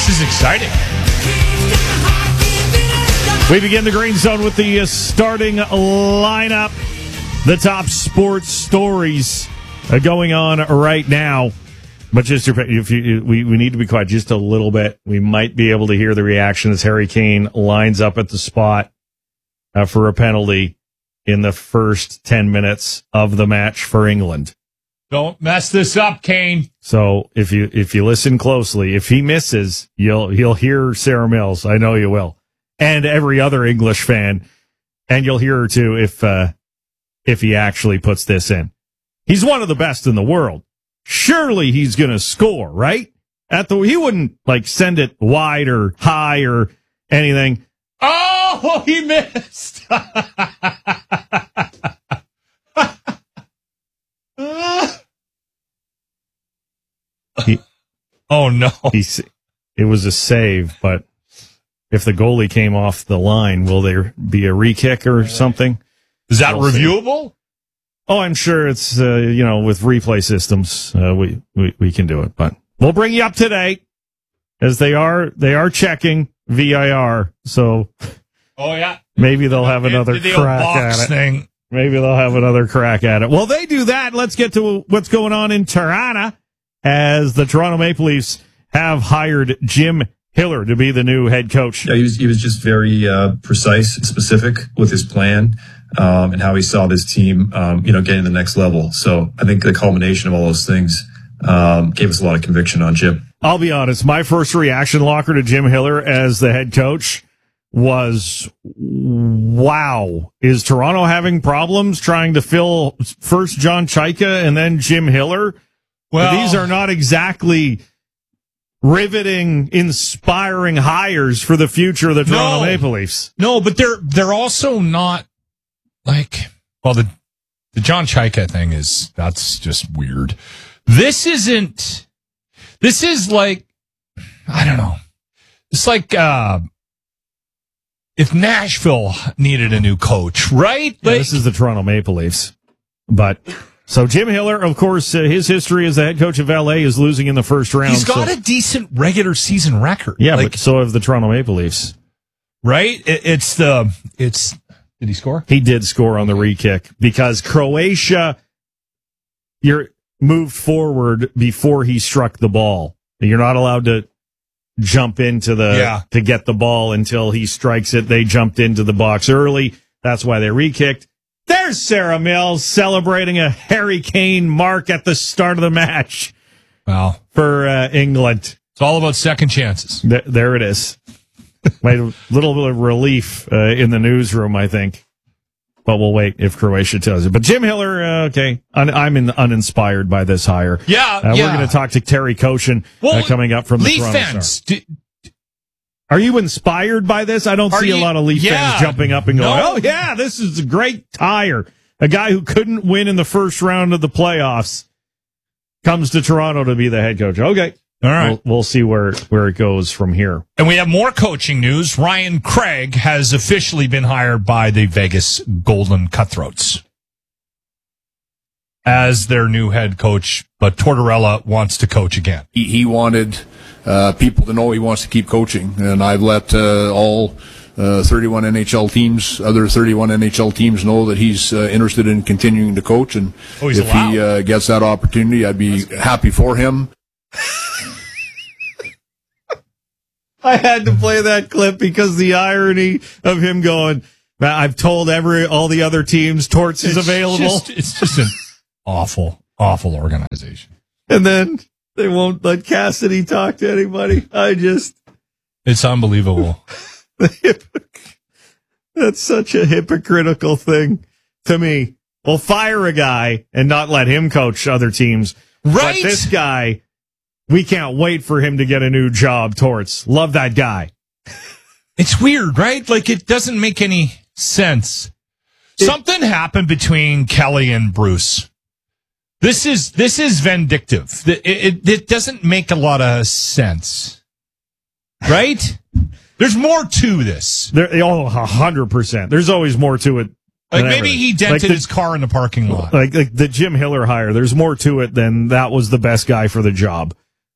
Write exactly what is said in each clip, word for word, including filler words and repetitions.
This is exciting. We begin the Green Zone with the uh, starting lineup. The top sports stories uh, going on right now. But just if you, we, we need to be quiet just a little bit. We might be able to hear the reaction as Harry Kane lines up at the spot uh, for a penalty in the first ten minutes of the match for England. Don't mess this up, Kane. So if you if you listen closely, if he misses, you'll you'll hear Sarah Mills. I know you will, and every other English fan, and you'll hear her too if uh, if he actually puts this in. He's one of the best in the world. Surely he's going to score, right? At the he wouldn't like send it wide or high or anything. Oh, he missed. he, oh no! He, it was a save, but if the goalie came off the line, will there be a re-kick or something? Is that we'll reviewable? See. Oh, I'm sure it's, uh, you know, with replay systems, uh, we, we, we can do it, but we'll bring you up to date as they are, they are checking V I R. So, oh yeah, maybe they'll have another the crack at it. Thing. Maybe they'll have another crack at it. Well, they do that. Let's get to what's going on in Tirana as the Toronto Maple Leafs have hired Jim Hiller to be the new head coach. Yeah, he was, he was just very, uh, precise and specific with his plan. Um, and how he saw this team, um, you know, getting to the next level. So I think the culmination of all those things um, gave us a lot of conviction on Jim. I'll be honest. My first reaction, Locker, to Jim Hiller as the head coach was, wow, is Toronto having problems trying to fill first John Chaika and then Jim Hiller? Well, these are not exactly riveting, inspiring hires for the future of the Toronto no, Maple Leafs. No, but they're they're also not. Like, well, the the John Chaika thing is, that's just weird. This isn't, this is like, I don't know. It's like, uh, if Nashville needed a new coach, right? Yeah, like, this is the Toronto Maple Leafs. But, so Jim Hiller, of course, uh, his history as the head coach of L A is losing in the first round. He's got so. a decent regular season record. Yeah, like, but so have the Toronto Maple Leafs. Right? It, it's the, it's, Did he score? He did score on the re-kick because Croatia you're moved forward before he struck the ball. You're not allowed to jump into the yeah. to get the ball until he strikes it. They jumped into the box early. That's why they re-kicked. There's Sarah Mills celebrating a Harry Kane mark at the start of the match. Wow. For uh, England. It's all about second chances. Th- there it is. Made a little bit of relief uh, in the newsroom, I think. But we'll wait if Croatia tells you. But Jim Hiller, uh, okay, Un- I'm in, uninspired by this hire. Yeah, uh, yeah. We're going to talk to Terry Koshin well, uh, coming up from the Leaf Toronto fans. Star. D- Are you inspired by this? I don't Are see you, a lot of Leaf yeah, fans jumping up and going, no. oh, yeah, this is a great hire. A guy who couldn't win in the first round of the playoffs comes to Toronto to be the head coach. Okay. All right. We'll, we'll see where, where it goes from here. And we have more coaching news. Ryan Craig has officially been hired by the Vegas Golden Cutthroats as their new head coach, but Tortorella wants to coach again. He, he wanted uh, people to know he wants to keep coaching, and I've let uh, all uh, thirty-one N H L teams, other thirty-one N H L teams know that he's uh, interested in continuing to coach, and oh, he's if allowed. he uh, gets that opportunity, I'd be happy for him. I had to play that clip because the irony of him going, I've told every all the other teams Torts is It's available. Just, it's just an awful, awful organization. And then they won't let Cassidy talk to anybody. I just... It's unbelievable. That's such a hypocritical thing to me. Well, fire a guy and not let him coach other teams. Right? But this guy... We can't wait for him to get a new job, Torts. Love that guy. It's weird, right? Like, it doesn't make any sense. It, Something happened between Kelly and Bruce. This is this is vindictive. It, it, it doesn't make a lot of sense. Right? There's more to this. There, oh, one hundred percent. There's always more to it. Like, maybe he dented like the, his car in the parking lot. Like, like the Jim Hiller hire. There's more to it than that was the best guy for the job.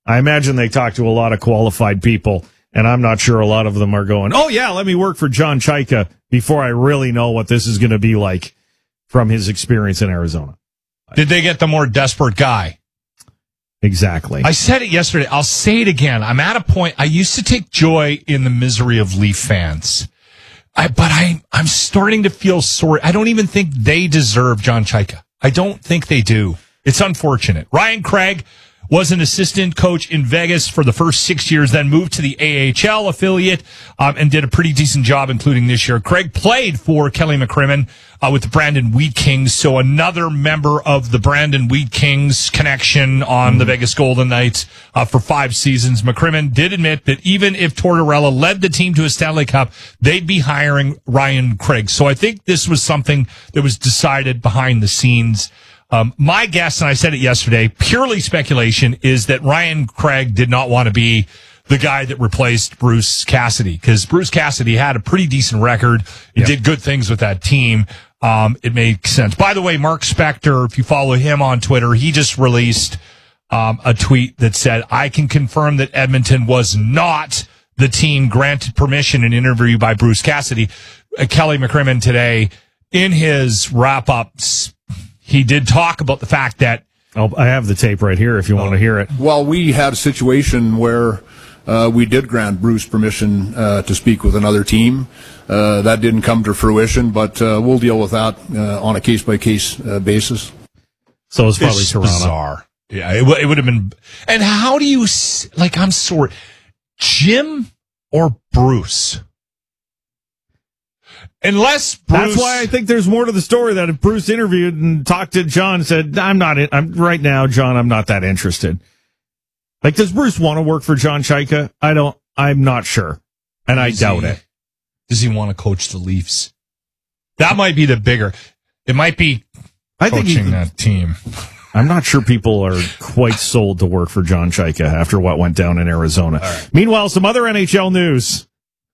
I imagine they talk to a lot of qualified people, and I'm not sure a lot of them are going, oh, yeah, let me work for John Chayka before I really know what this is going to be like from his experience in Arizona. Did they get the more desperate guy? Exactly. I said it yesterday. I'll say it again. I'm at a point. I used to take joy in the misery of Leaf fans. I, but I, I'm starting to feel sorry. I don't even think they deserve John Chayka. I don't think they do. It's unfortunate. Ryan Craig was an assistant coach in Vegas for the first six years, then moved to the A H L affiliate um, and did a pretty decent job, including this year. Craig played for Kelly McCrimmon uh, with the Brandon Wheat Kings, so another member of the Brandon Wheat Kings connection on mm-hmm. the Vegas Golden Knights uh, for five seasons. McCrimmon did admit that even if Tortorella led the team to a Stanley Cup, they'd be hiring Ryan Craig. So I think this was something that was decided behind the scenes. Um, my guess, and I said it yesterday, purely speculation, is that Ryan Craig did not want to be the guy that replaced Bruce Cassidy, because Bruce Cassidy had a pretty decent record. He yep. did good things with that team. Um, it made sense. By the way, Mark Spector, if you follow him on Twitter, he just released um, a tweet that said, I can confirm that Edmonton was not the team granted permission in an interview by Bruce Cassidy. Uh, Kelly McCrimmon today, in his wrap-ups, he did talk about the fact that... Oh, I have the tape right here if you oh. want to hear it. Well, we had a situation where uh, we did grant Bruce permission uh, to speak with another team. Uh, that didn't come to fruition, but uh, we'll deal with that uh, on a case-by-case uh, basis. So it's probably it's Toronto. Bizarre. Yeah, it, w- it would have been... And how do you... Like, I'm sorry. Jim or Bruce? Unless Bruce... That's why I think there's more to the story, that if Bruce interviewed and talked to John and said, I'm not, in, I'm right now, John, I'm not that interested. Like, does Bruce want to work for John Chayka? I don't, I'm not sure. And I doubt he, it. Does he want to coach the Leafs? That might be the bigger, it might be I coaching think he, that team. I'm not sure people are quite sold to work for John Chayka after what went down in Arizona. Right. Meanwhile, some other N H L news.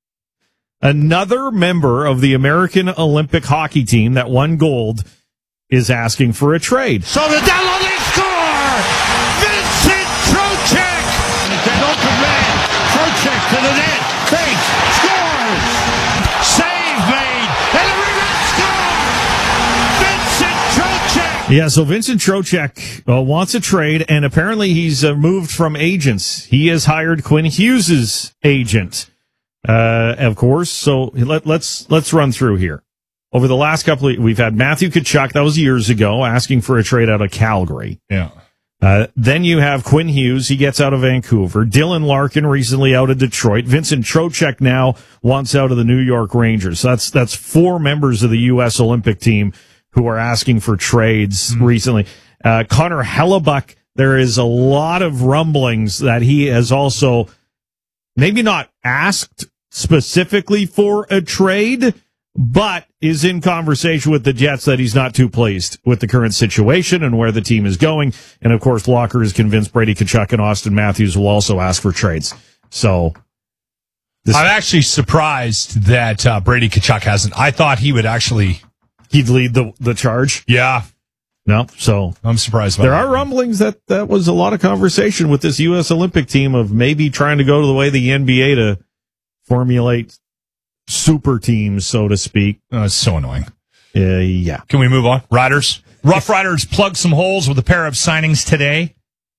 Another member of the American Olympic hockey team that won gold is asking for a trade. So the Devils, they score! Vincent Trocheck! An open man. Trocheck to the net. Fakes. Scores! Save made. And the rebound score! Vincent Trocheck! Yeah, so Vincent Trocheck uh, wants a trade, and apparently he's uh, moved from agents. He has hired Quinn Hughes' agent. Uh, of course. So let, let's, let's run through here. Over the last couple of, we've had Matthew Tkachuk, that was years ago, asking for a trade out of Calgary. Yeah. Uh, then you have Quinn Hughes. He gets out of Vancouver. Dylan Larkin recently out of Detroit. Vincent Trocheck now wants out of the New York Rangers. So that's, that's four members of the U S Olympic team who are asking for trades mm-hmm. recently. Uh, Connor Hellebuck, there is a lot of rumblings that he has also maybe not asked specifically for a trade, but is in conversation with the Jets that he's not too pleased with the current situation and where the team is going. And of course, Locker is convinced Brady Tkachuk and Austin Matthews will also ask for trades. So this, I'm actually surprised that uh, Brady Tkachuk hasn't. I thought he would actually he'd lead the the charge. Yeah. No, so I'm surprised by there that. are rumblings that that was a lot of conversation with this U S Olympic team of maybe trying to go to the way of the N B A to formulate super teams, so to speak. Oh, it's so annoying. Uh, yeah. Can we move on? Riders. Rough Riders plugged some holes with a pair of signings today.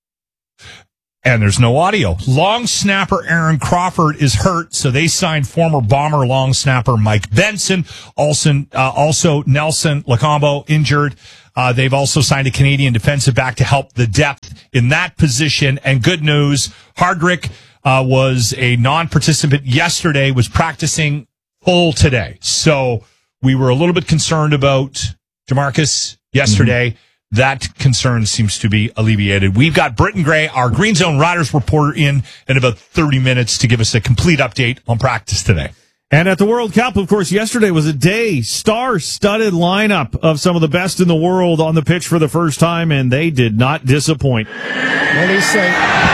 And there's no audio. Long snapper Aaron Crawford is hurt, so they signed former Bomber long snapper Mike Benson. Also, uh, also Nelson Lacombo injured. Uh, they've also signed a Canadian defensive back to help the depth in that position. And good news, Hardrick uh, was a non-participant yesterday, was practicing full today. So we were a little bit concerned about DeMarcus yesterday. Mm-hmm. That concern seems to be alleviated. We've got Britton Gray, our Green Zone Riders reporter, in in about thirty minutes to give us a complete update on practice today. And at the World Cup, of course, yesterday was a day, star-studded lineup of some of the best in the world on the pitch for the first time, and they did not disappoint. What do you say?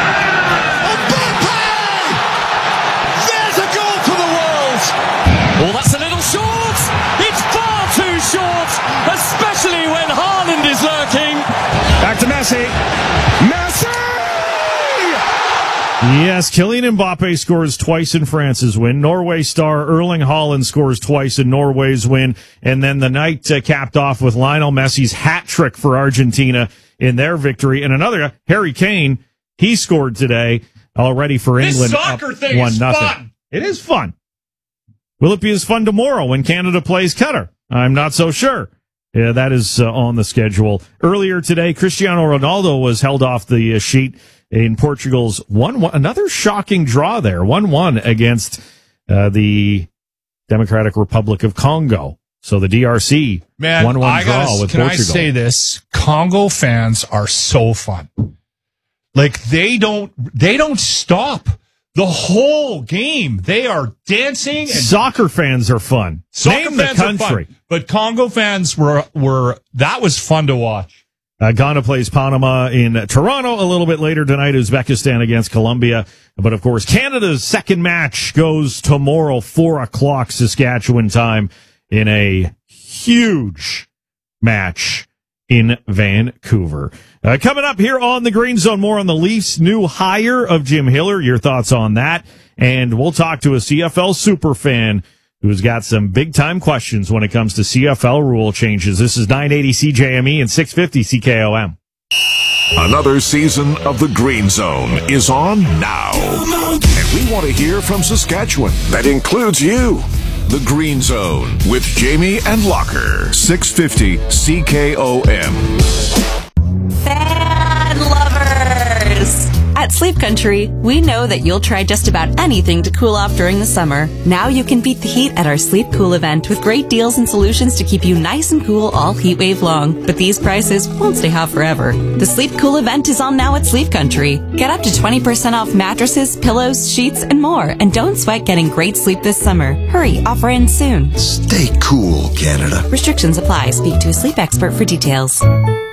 Mbappe! There's a goal for the world! Oh, that's a little short! It's far too short, especially when Haaland is lurking. Back to Messi. Messi! Yes, Kylian Mbappe scores twice in France's win. Norway star Erling Haaland scores twice in Norway's win. And then the night uh, capped off with Lionel Messi's hat trick for Argentina in their victory. And another, Harry Kane, he scored today already for This England. soccer thing one, is nothing. fun. It is fun. Will it be as fun tomorrow when Canada plays Qatar? I'm not so sure. Yeah, that is uh, on the schedule. Earlier today, Cristiano Ronaldo was held off the uh, sheet in Portugal's one one. Another shocking draw there, one one against uh, the Democratic Republic of Congo. So the D R C, Man, one one I draw gotta, with can Portugal. I say this? Congo fans are so fun. Like they don't, they don't stop the whole game. They are dancing. And Soccer fans are fun. soccer Name the fans are country. fun. But Congo fans were were that was fun to watch. Uh, Ghana plays Panama in Toronto a little bit later tonight. Uzbekistan against Colombia. But, of course, Canada's second match goes tomorrow, four o'clock Saskatchewan time, in a huge match in Vancouver. Uh, coming up here on the Green Zone, more on the Leafs' new hire of Jim Hiller. Your thoughts on that. And we'll talk to a C F L superfan who's got some big-time questions when it comes to C F L rule changes. This is nine eighty C J M E and six fifty C K O M. Another season of the Green Zone is on now. And we want to hear from Saskatchewan. That includes you. The Green Zone with Jamie and Locker. six fifty C K O M. Fan lovers! At Sleep Country, we know that you'll try just about anything to cool off during the summer. Now you can beat the heat at our Sleep Cool event with great deals and solutions to keep you nice and cool all heat wave long. But these prices won't stay hot forever. The Sleep Cool event is on now at Sleep Country. Get up to twenty percent off mattresses, pillows, sheets, and more. And don't sweat getting great sleep this summer. Hurry, offer ends soon. Stay cool, Canada. Restrictions apply. Speak to a sleep expert for details.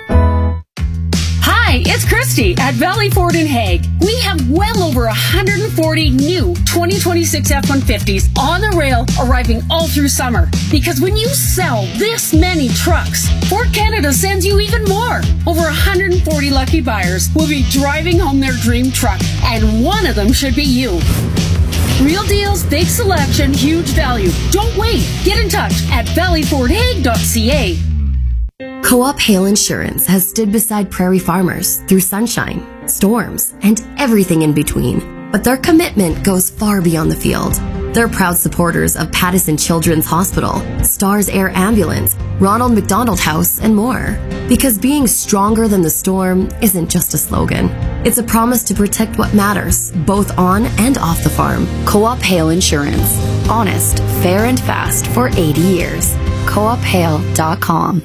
Hi, it's Christy at Valley Ford in Hague. We have well over one hundred forty new twenty twenty-six F one fifties on the rail arriving all through summer. Because when you sell this many trucks, Ford Canada sends you even more. Over one hundred forty lucky buyers will be driving home their dream truck, and one of them should be you. Real deals, big selection, huge value. Don't wait. Get in touch at valley ford hague dot c a. Co-op Hail Insurance has stood beside prairie farmers through sunshine, storms, and everything in between. But their commitment goes far beyond the field. They're proud supporters of Pattison Children's Hospital, Stars Air Ambulance, Ronald McDonald House, and more. Because being stronger than the storm isn't just a slogan. It's a promise to protect what matters, both on and off the farm. Co-op Hail Insurance. Honest, fair, and fast for eighty years. co op hail dot com.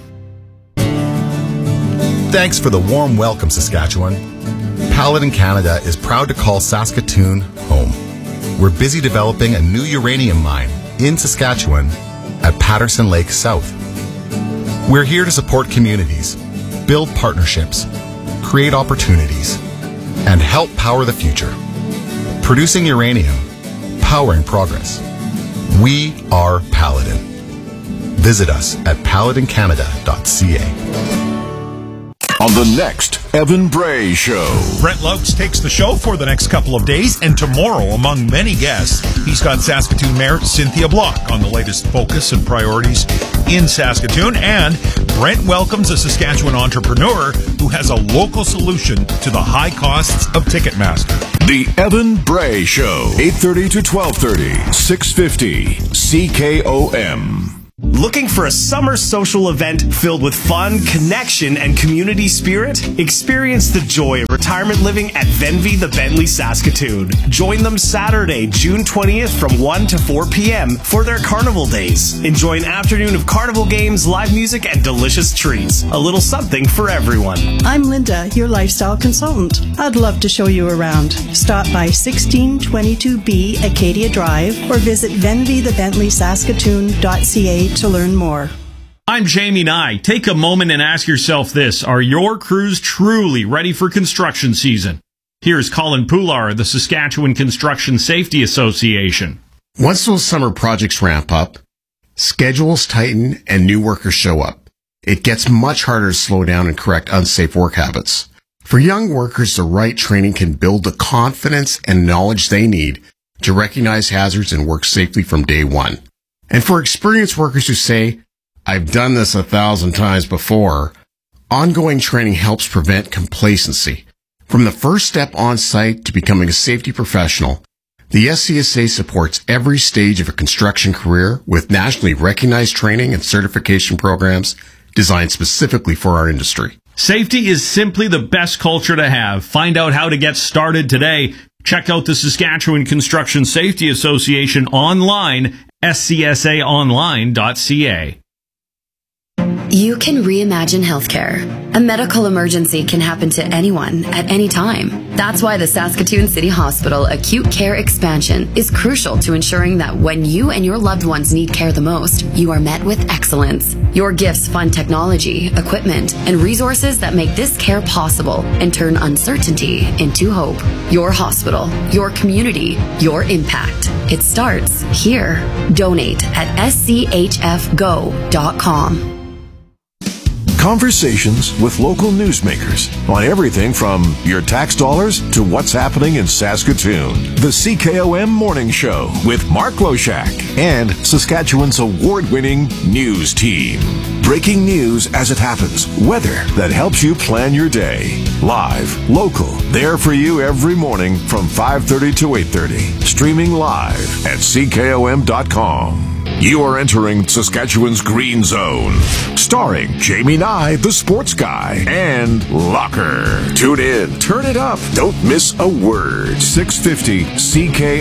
Thanks for the warm welcome, Saskatchewan. Paladin Canada is proud to call Saskatoon home. We're busy developing a new uranium mine in Saskatchewan at Patterson Lake South. We're here to support communities, build partnerships, create opportunities, and help power the future. Producing uranium, powering progress. We are Paladin. Visit us at paladin canada dot c a. On the next Evan Bray Show. Brent Lokes takes the show for the next couple of days, and tomorrow, among many guests, he's got Saskatoon Mayor Cynthia Block on the latest focus and priorities in Saskatoon, and Brent welcomes a Saskatchewan entrepreneur who has a local solution to the high costs of Ticketmaster. The Evan Bray Show, eight thirty to twelve thirty, six fifty C K O M. Looking for a summer social event filled with fun, connection, and community spirit? Experience the joy of retirement living at Venvy the Bentley Saskatoon. Join them Saturday, June twentieth from one to four p.m. for their carnival days. Enjoy an afternoon of carnival games, live music, and delicious treats. A little something for everyone. I'm Linda, your lifestyle consultant. I'd love to show you around. Stop by sixteen twenty-two B Acadia Drive or visit venvy the bentley saskatoon dot c a to learn more. I'm Jamie Nye. Take a moment and ask yourself this. Are your crews truly ready for construction season? Here's Colin Poular of the Saskatchewan Construction Safety Association. Once those summer projects ramp up, schedules tighten and new workers show up. It gets much harder to slow down and correct unsafe work habits. For young workers, the right training can build the confidence and knowledge they need to recognize hazards and work safely from day one. And for experienced workers who say, I've done this a thousand times before, ongoing training helps prevent complacency. From the first step on site to becoming a safety professional, the S C S A supports every stage of a construction career with nationally recognized training and certification programs designed specifically for our industry. Safety is simply the best culture to have. Find out how to get started today. Check out the Saskatchewan Construction Safety Association online, S C S A online dot C A. You can reimagine healthcare. A medical emergency can happen to anyone at any time. That's why the Saskatoon City Hospital Acute Care Expansion is crucial to ensuring that when you and your loved ones need care the most, you are met with excellence. Your gifts fund technology, equipment, and resources that make this care possible and turn uncertainty into hope. Your hospital, your community, your impact. It starts here. Donate at S C H F go dot com. Conversations with local newsmakers on everything from your tax dollars to what's happening in Saskatoon. The C K O M Morning Show with Mark Loshak and Saskatchewan's award-winning news team. Breaking news as it happens. Weather that helps you plan your day. Live, local, there for you every morning from five thirty to eight thirty. Streaming live at C K O M dot com. You are entering Saskatchewan's Green Zone, starring Jamie Nye, the sports guy, and Locker. Tune in, turn it up, don't miss a word. six fifty C K